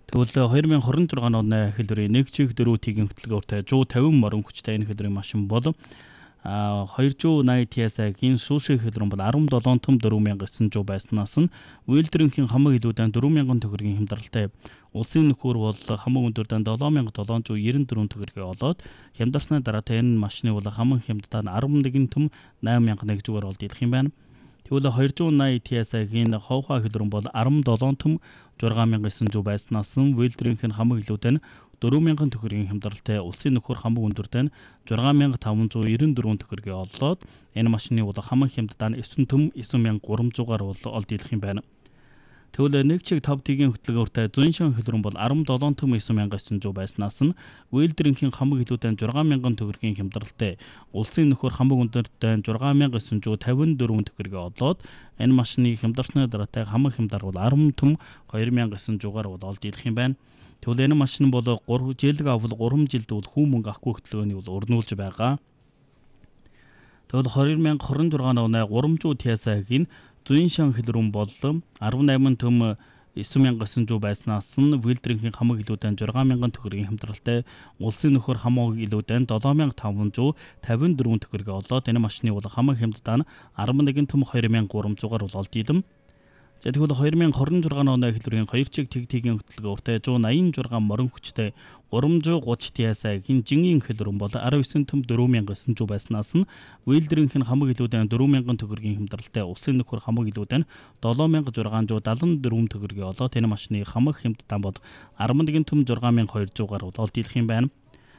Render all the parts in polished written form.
Тэгвэл 2026 оны хэлбэрийн 1/4 тигийн хөтөлбөртэй 150 морин хүчтэй энэ хэлбэрийн машин бол 280 TSI-гийн сүүшээ хэлбэрэн бол 17 том 4900 байснаас нь үйлдвэрийн хамаг илүүдэн 4000 төгрөгийн хямдралтай улсын нөхөр бол хамаг өндөрдөн 7794 төгрөгийг олоод хямдарсны дараа энэ машины бол хамаг хямдтаа нь 11 том 8100 зүгээр олдох юм байна. Тэгвэл 280 TSI-гийн ховхоо хэлбэрэн бол 17 том 6900 байснаас нь үйлдвэрийн хамаг илүүдэн 4000 төгрөгийн хямдралтай улсын нөхөр хамаг өндөртөө 6594 төгрөгийг олоод энэ машины бол хамаг хямдтаа нь 9 том 9300-аар олдох юм байна. Тэгвэл 1/5 тигийн хөтөлбөртэй зүүн шон хэлбэрэн бол 17 том 9900 байснаас нь үйлдвэрийн хамаг илүүдэн 6000 төгрөгийн хямдралтай улсын нөхөр хамаг өндөртөө 6954 төгрөгийг олоод энэ машины хямдарсны дараатай хамаг хямдар бол 10 том 2900-аар олдох юм байна. Тэгвэл энэ машин бол 3 жилд авал 3 жилд бол хүн мөнгө авахгүй хөтөлбөрийг бол урнуулж байгаа. Тэгвэл 2026 оны 300 TSI-гийн зүүн шон хэлбэрэн бол 18 том 9900 байснаас нь үйлдвэрийн хамаг илүүдэн 6000 төгрөгийн хямдралтай улсын нөхөр хамаг илүүдэн 7554 төгрөгийг олоод энэ машины бол хамаг хямдтаа нь 11 том 2300-аар олдсон. За тэгвэл 2026 оны хэлбэрийн 2 чиг тигийн хөтөлбөртэй 186 морин хүчтэй 330 TSI-гийн жингийн хэлбэрэн бол 19 том 4900 байснаас нь үйлдвэрийн хамаг илүүдэн 4000 төгрөгийн хямдралтай улсын нөхөр хамаг илүүдэн 7674 төгрөгийг олоод энэ машины хамаг хямдтаа бол 11 том 6200-аар олдох юм байна.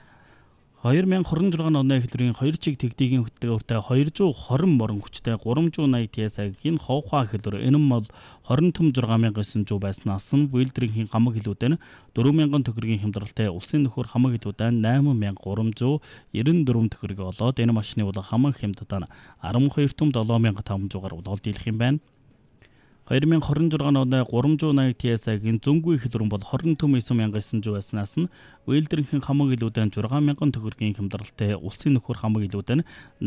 2026 оны хэлбэрийн 2 чиг тигийн хөтөлбөртэй 220 морин хүчтэй 380 TSI-гийн ховхоо хэлбэр энэ бол 20 том 6900 байснаас нь үйлдвэрийн хамаг илүүдэн 4000 төгрөгийн хямдралтай улсын нөхөр хамаг илүүдэн 8394 төгрөгийг олоод энэ машины бол хамаг хямдтаа нь 12 том 7500-аар олдох юм байна. 2026 оны 380 TSI-гийн зөнгүй хэлбэрэн бол 20 том 9900 байснаас нь үйлдвэрийн хамаг илүүдэн 6000 төгрөгийн хямдралтай улсын нөхөр хамаг илүүдэн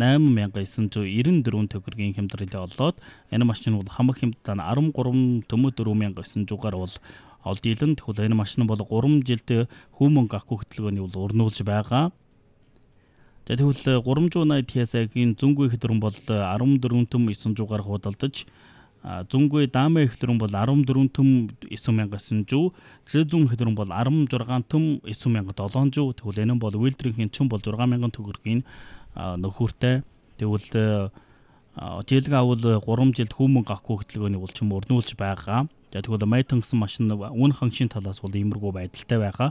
8994 төгрөгийн хямдралыг олоод энэ машин бол хамаг хямдтаа нь 13 том 4900-аар олдсон. Тэгвэл энэ машин бол 3 жилд хүн мөнгө авахгүй хөтөлбөрийг бол урнуулж байгаа. За тэгвэл 380 TSI-гийн зөнгүй хэлбэрэн бол 14 том 900-аар худалдаж зөнгүй даамын хэлбэрэн бол 14 том 9900, зүүн хэлбэрэн бол 16 том 9700. Тэгвэл энэ бол үйлдвэрийн чин бол 6000 төгрөгийн нөхөртэй. Тэгвэл жилг авал 3 жилд хүн мөнгө авахгүй хөтөлбөрийг бол ч юм урнуулж байгаа. За тэгвэл майтан гэсэн машин үн ханшийн талаас бол иймэрхүү байдалтай байгаа.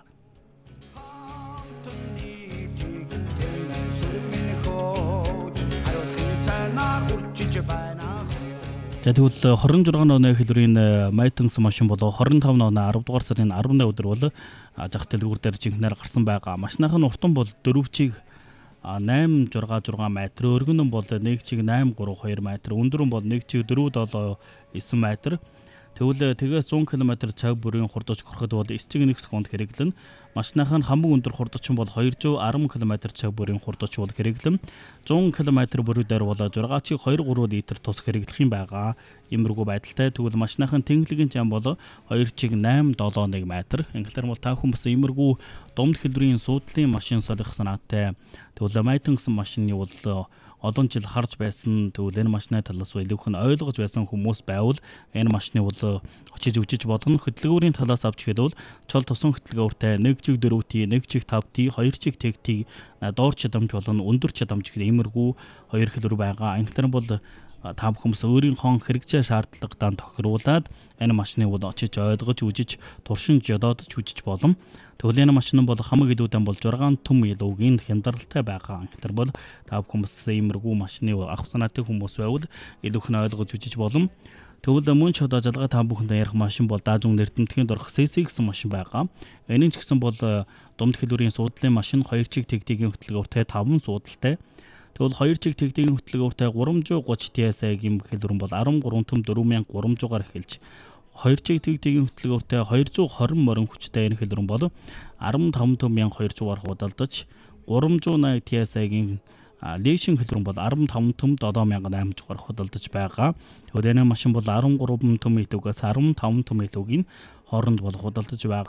За тэгвэл 26 оны хэлбэрийн майтанс машин бол 25 оны 10 дугаар сарын 18 өдөр бол зах дэлгүүр дээр жинхнээр гарсан байгаа. Машиныхын уртан бол 4 чиг 866 метр, өргөн нь бол 1 чиг 832 метр, өндөр нь бол 1 чиг 479 метр. Тэгвэл тэгээс 100 км цаг бүрийн хурдч хүрхэд бол 9 чиг 1 секунд хэрэглэн. Машиныхын хамаг өндөр хурдч нь бол 210 км цаг бүрийн хурдч бол хэрэглэн. 100 км бүрээр бол 6 чиг 2-3 литр тус хэрэглэх юм байгаа. Иймэрхүү байдалтай. Тэгвэл машиныхын тэнхлэгийн зам бол 2 чиг 871 метр. Инглээр бол та хүмүүс иймэрхүү дунд хэлбэрийн суудлын машин солих санаатай. Тэгвэл майтан гэсэн машины бол олон жил харж байсан. Тэгвэл энэ машины талаас илүүх нь ойлгож байсан хүмүүс байвал энэ машины бол очиж үжиж бодно. Хөтөлбөрийн талаас авч ихэд бол чол тусан хөтөлбөртэй 1 чиг 4T, 1 чиг 5T, 2 чиг тэгт доор чадамж болон өндөр чадамж гэх иймэрхүү хоёр хэлбэр байгаа. Англиар бол та бүхэн өөрийнхөө хэрэгцээ шаардлагатай тохируулаад энэ машины бол очиж ойлгож үжиж туршин жодоод үжиж болно. Тэгвэл энэ машин бол хамаг илүүдэн бол 6 том илүүгийн хямдралтай байгаа. Англиар бол та бүхэн иймэрхүү машины авах санаатай хүмүүс байвал илүүх нь ойлгож үжиж болно. Тэгвэл мөн ч одоо жалгаа та бүхэнд ярих машин бол даажун эрдэмтгийн дорх CC гэсэн машин байгаа. Энэ ч гэсэн бол дунд хэлбэрийн суудлын машин 2 чиг тэгтийн хөтөлбөртэй 5 суудалтай. Тэгвэл 2 чиг тэгтийн хөтөлбөртэй 330 TSI-гийн хэлбэр бол 13 том 4300-аар эхэлж 2 чиг тэгтийн хөтөлбөртэй 220 морин хүчтэй энэ хэлбэр бол 15 том 1200-аар худалдаж 380 TSI-гийн лейшин хэлбэр бол 15 том 7800-аар худалдаж байгаа. Тэгвэл энэ машин бол 13 том илүүгээс 15 том илүүгийн хооронд бол худалдаж байгаа.